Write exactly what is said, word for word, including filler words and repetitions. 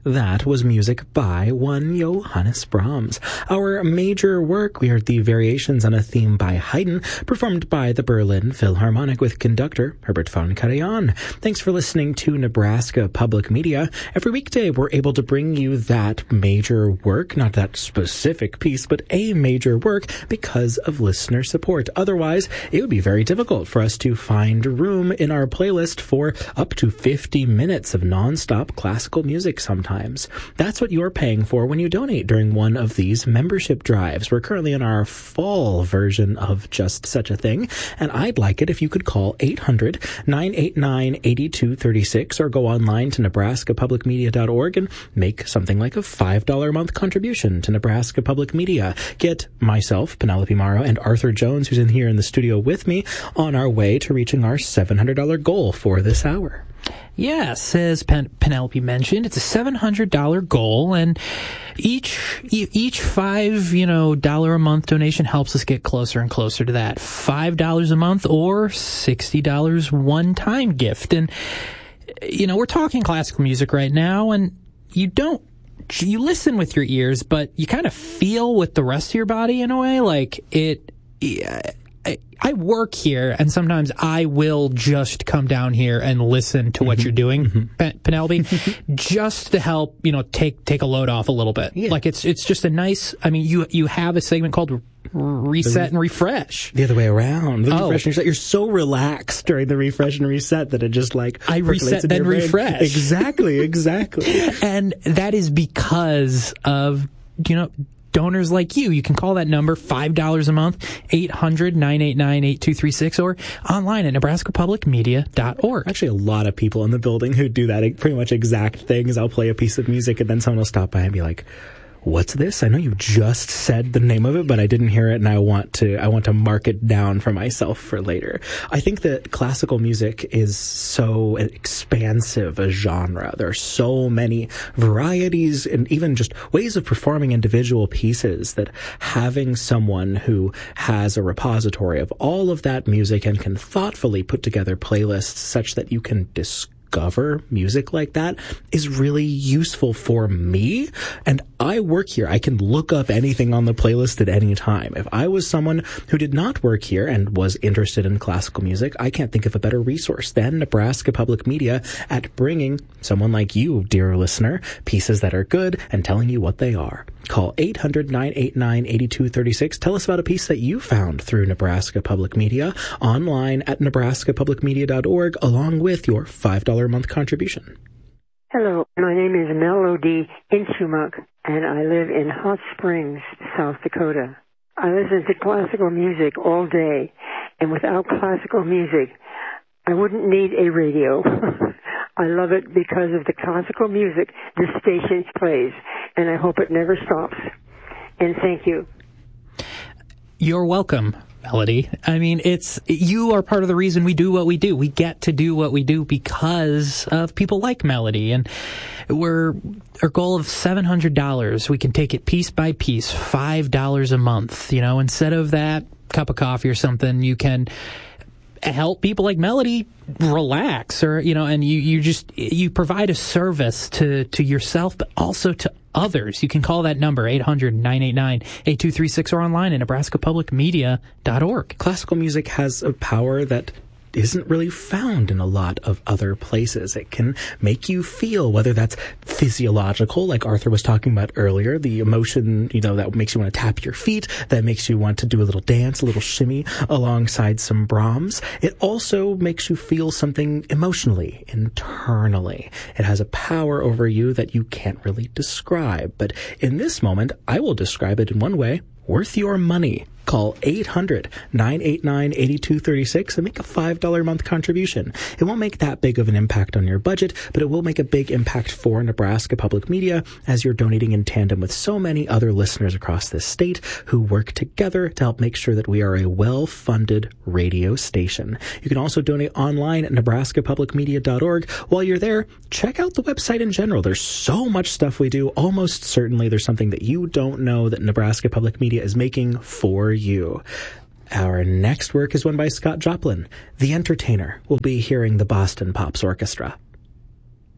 That was music by one Johannes Brahms. Our major work, we heard the variations on a theme by Haydn, performed by the Berlin Philharmonic with conductor Herbert von Karajan. Thanks for listening to Nebraska Public Media. Every weekday, we're able to bring you that major work, not that specific piece, but a major work because of listener support. Otherwise, it would be very difficult for us to find room in our playlist for up to fifty minutes of nonstop classical music sometimes. That's what you're paying for when you donate during one of these membership drives. We're currently in our fall version of Just Such a Thing, and I'd like it if you could call eight hundred, nine eight nine, eight two three six or go online to nebraska public media dot org and make something like a five dollars a month contribution to Nebraska Public Media. Get myself, Penelope Morrow, and Arthur Jones, who's in here in the studio with me, on our way to reaching our seven hundred dollars goal for this hour. Yes, as Pen- Penelope mentioned, it's a seven hundred dollars goal, and each each five you know dollar a month donation helps us get closer and closer to that five dollars a month or sixty dollars one time gift. And you know we're talking classical music right now, and you don't you listen with your ears, but you kind of feel with the rest of your body in a way, like it. Yeah, I work here, and sometimes I will just come down here and listen to what mm-hmm. you're doing, mm-hmm. Pen- Penelope, just to help, you know, take take a load off a little bit. Yeah. Like it's it's just a nice. I mean, you you have a segment called Reset re- and Refresh. The other way around. The oh. refresh and reset. You're so relaxed during the refresh and reset that it just like I reset then refresh. Exactly, exactly. And that is because of you know. donors like you. You can call that number, five dollars a month, eight hundred, nine eight nine, eight two three six, or online at nebraska public media dot org. Actually, a lot of people in the building who do that pretty much exact things. I'll play a piece of music, and then someone will stop by and be like, what's this? I know you just said the name of it, but I didn't hear it, and I want to I want to mark it down for myself for later. I think that classical music is so expansive a genre. There are so many varieties and even just ways of performing individual pieces that having someone who has a repository of all of that music and can thoughtfully put together playlists such that you can discover discover music like that is really useful for me. And I work here. I can look up anything on the playlist at any time. If I was someone who did not work here and was interested in classical music, I can't think of a better resource than Nebraska Public Media at bringing someone like you, dear listener, pieces that are good and telling you what they are. Call eight hundred, nine eight nine, eight two three six. Tell us about a piece that you found through Nebraska Public Media online at nebraska public media dot org along with your five dollars a month contribution. Hello, my name is Melody Inchumuk, and I live in Hot Springs, South Dakota. I listen to classical music all day, and without classical music, I wouldn't need a radio. I love it because of the classical music this station plays, and I hope it never stops. And thank you. You're welcome, Melody. I mean, it's you are part of the reason we do what we do. We get to do what we do because of people like Melody, and we're our goal of seven hundred dollars. We can take it piece by piece, five dollars a month. You know, instead of that cup of coffee or something, you can help people like Melody relax, or you know, and you you just you provide a service to to yourself, but also to others. You can call that number, eight hundred, nine eight nine, eight two three six, or online at nebraska public media dot org. Classical music has a power that isn't really found in a lot of other places. It can make you feel, whether that's physiological, like Arthur was talking about earlier, the emotion, you know, that makes you want to tap your feet, that makes you want to do a little dance, a little shimmy alongside some Brahms. It also makes you feel something emotionally, internally. It has a power over you that you can't really describe. But in this moment, I will describe it in one way: worth your money. Call eight hundred, nine eight nine, eight two three six and make a five dollars a month contribution. It won't make that big of an impact on your budget, but it will make a big impact for Nebraska Public Media as you're donating in tandem with so many other listeners across this state who work together to help make sure that we are a well-funded radio station. You can also donate online at nebraska public media dot org. While you're there, check out the website in general. There's so much stuff we do. Almost certainly there's something that you don't know that Nebraska Public Media is making for you. Our next work is one by Scott Joplin. The Entertainer. We'll be hearing the Boston Pops Orchestra.